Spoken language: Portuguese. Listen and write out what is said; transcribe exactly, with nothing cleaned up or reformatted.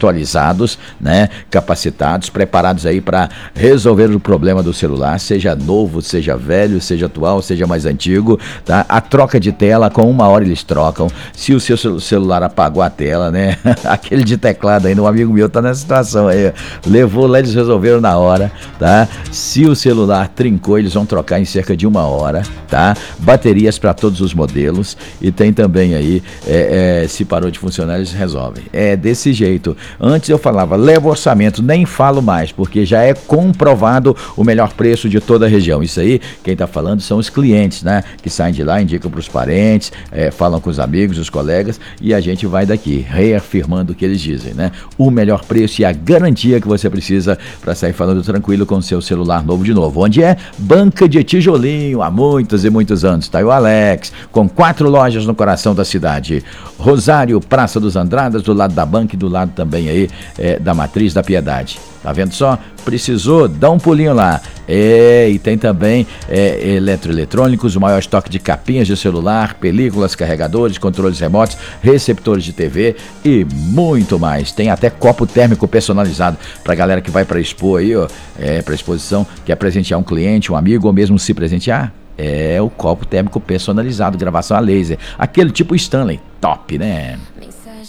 atualizados, né? Capacitados, preparados aí para resolver o problema do celular, seja novo, seja velho, seja atual, seja mais antigo, tá? A troca de tela, com uma hora eles trocam. Se o seu celular apagou a tela, né? Aquele de teclado ainda, um amigo meu tá nessa situação aí, levou lá, eles resolveram na hora, tá? Se o celular trincou, eles vão trocar em cerca de uma hora, tá? Baterias para todos os modelos, e tem também aí, é, é, se parou de funcionar, eles resolvem. É desse jeito. Antes eu falava, leva o orçamento, nem falo mais, porque já é comprovado o melhor preço de toda a região. Isso aí, quem tá falando são os clientes, né? Que saem de lá, indicam para os parentes, é, falam com os amigos, os colegas, e a gente vai daqui, reafirmando o que eles dizem, né? O melhor preço e a garantia que você precisa para sair falando tranquilo com o seu celular novo de novo. Onde é? Banca de Tijolinho, há muitos e muitos anos. Tá aí o Alex, com quatro lojas no coração da cidade. Rosário, Praça dos Andradas, do lado da banca e do lado também aí é, da Matriz da Piedade. Tá vendo só? Precisou? Dá um pulinho lá. É, e tem também é, eletroeletrônicos, o maior estoque de capinhas de celular, películas, carregadores, controles remotos, receptores de T V e muito mais. Tem até copo térmico personalizado pra galera que vai pra Expo aí, ó, é, pra exposição, quer presentear um cliente, um amigo ou mesmo se presentear. É o copo térmico personalizado, gravação a laser. Aquele tipo Stanley. Top, né?